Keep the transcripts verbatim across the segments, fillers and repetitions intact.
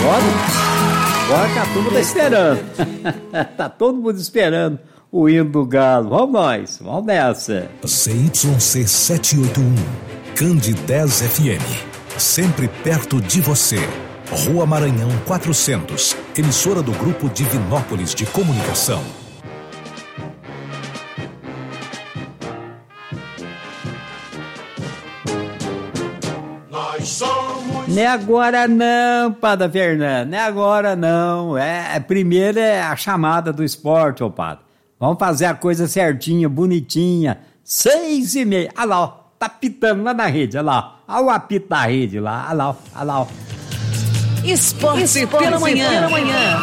Agora, agora que a turma tá esperando. Tá todo mundo esperando o hino do Galo. Vamos nós, vamos nessa. C Y C setecentos e oitenta e um, Candidez F M. Sempre perto de você. Rua Maranhão quatrocentos, emissora do Grupo Divinópolis de Comunicação. Nós somos... Não é agora não, Padre Fernando, não é agora não. É, primeiro é a chamada do esporte, ô Padre. Vamos fazer a coisa certinha, bonitinha. Seis e meia. Olha lá, ó, tá pitando lá na rede, olha lá. Olha o apito da rede lá, olha lá, olha lá. Ó. Esporte, Esporte pela manhã. Pela manhã.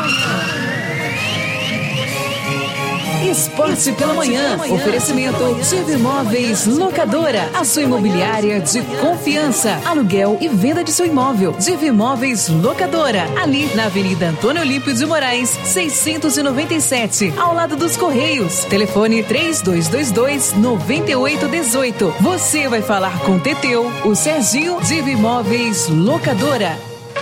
Esporte pela manhã. Oferecimento Tive Imóveis Locadora. A sua imobiliária de confiança. Aluguel e venda de seu imóvel. Tive Imóveis Locadora. Ali na Avenida Antônio Olímpio de Moraes, seiscentos e noventa e sete. Ao lado dos Correios. Telefone três dois dois dois, nove oito um oito. Você vai falar com o Teteu, o Serginho. Tive Imóveis Locadora.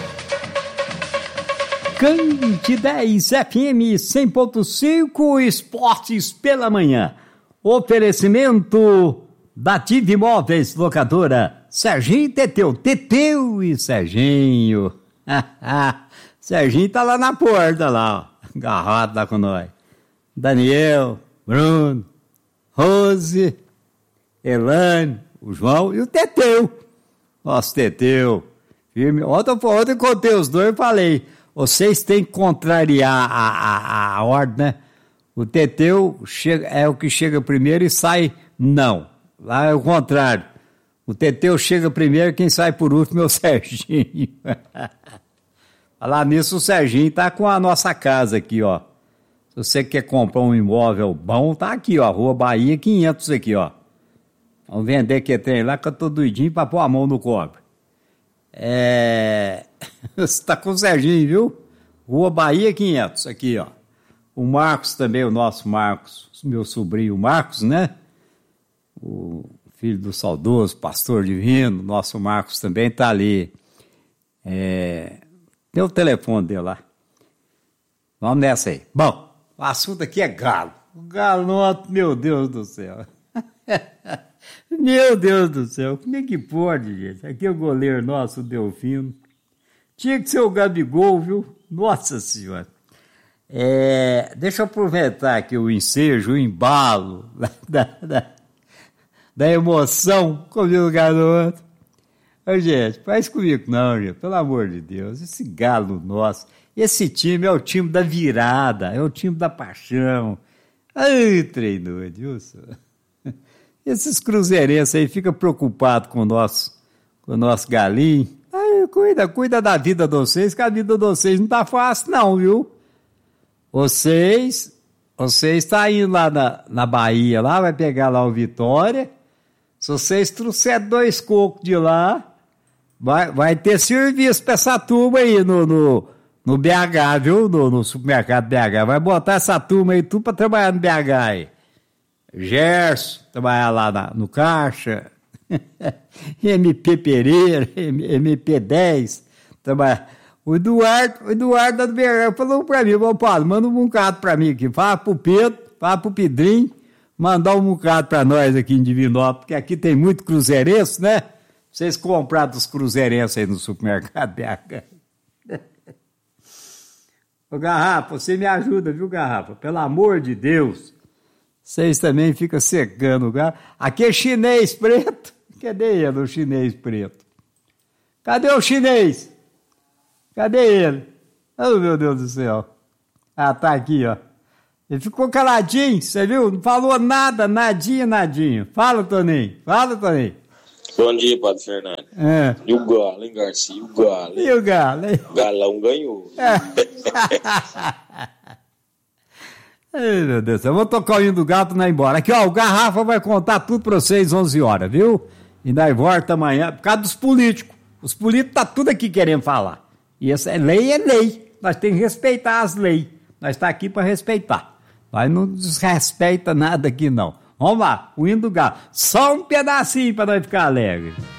Candidez F M cem ponto cinco, Esportes pela manhã. Oferecimento da Tive Imóveis Locadora. Serginho e Teteu. Teteu e Serginho. Serginho tá lá na porta, lá, ó, agarrado lá com nós. Daniel, Bruno, Rose, Elane, o João e o Teteu. Nossa, Teteu. Firme. Ontem, ontem eu contei os dois e falei... Vocês têm que contrariar a, a, a ordem, né? O Teteu chega, é o que chega primeiro e sai não. Lá é o contrário. O Teteu chega primeiro, quem sai por último é o Serginho. Falar nisso, o Serginho tá com a nossa casa aqui, ó. Se você quer comprar um imóvel bom, tá aqui, ó. Rua Bahia quinhentos aqui, ó. Vamos vender que tem lá que eu tô doidinho pra pôr a mão no cobre. É... Você tá com o Serginho, viu? Rua Bahia quinhentos, aqui, ó. O Marcos também, o nosso Marcos, meu sobrinho Marcos, né? O filho do saudoso pastor divino, nosso Marcos também tá ali. É... Tem o telefone dele lá. Vamos nessa aí. Bom, o assunto aqui é galo. O galo, meu Deus do céu. Meu Deus do céu, como é que pode, gente? Aqui é o goleiro nosso, o Delfino. Tinha que ser o Gabigol, viu? Nossa Senhora. É, deixa eu aproveitar aqui o ensejo, o embalo da, da, da emoção comigo, garoto. Ô, gente, faz comigo não, gente, pelo amor de Deus. Esse galo nosso, esse time é o time da virada, é o time da paixão. Ai, treinou, Edilson. Esses cruzeirenses aí ficam preocupados com o nosso, com o nosso galinho. Ai, cuida, cuida da vida de vocês, que a vida de vocês não tá fácil não, viu? Vocês, vocês estão tá indo lá na, na Bahia, lá, vai pegar lá o Vitória. Se vocês trouxerem dois cocos de lá, vai, vai ter serviço pra essa turma aí no, no, no B H, viu? No, no supermercado B H. Vai botar essa turma aí tudo pra trabalhar no B H aí. Gerson, trabalhar lá na, no caixa, M P Pereira, M P dez, trabalhar. O Eduardo, o Eduardo do B H falou pra mim, ô Paulo, manda um bocado pra mim aqui, fala pro Pedro, fala pro Pedrinho, mandar um bocado pra nós aqui em Divinópolis, porque aqui tem muito cruzeirense, né? Vocês compraram dos cruzeirenses aí no supermercado B H. Ô Garrafa, você me ajuda, viu, Garrafa? Pelo amor de Deus. Vocês também ficam secando o galo. Aqui é chinês preto. Cadê ele, o chinês preto? Cadê o chinês? Cadê ele? Oh, meu Deus do céu. Ah, tá aqui, ó. Ele ficou caladinho, você viu? Não falou nada, nadinha, nadinha. Fala, Toninho. Fala, Toninho. Bom dia, Padre Fernando. É. E o galo, hein, Garcia? E o galo, hein? E o galo, hein? O galão ganhou. É. Ai, meu Deus, eu vou tocar o hino do gato e nós embora. Aqui, ó, o Garrafa vai contar tudo pra vocês onze horas, viu? E nós volta amanhã, por causa dos políticos. Os políticos tá tudo aqui querendo falar. E essa é lei, é lei. Nós temos que respeitar as leis. Nós tá aqui para respeitar. Nós não desrespeita nada aqui, não. Vamos lá, o hino do gato. Só um pedacinho para nós ficar alegre.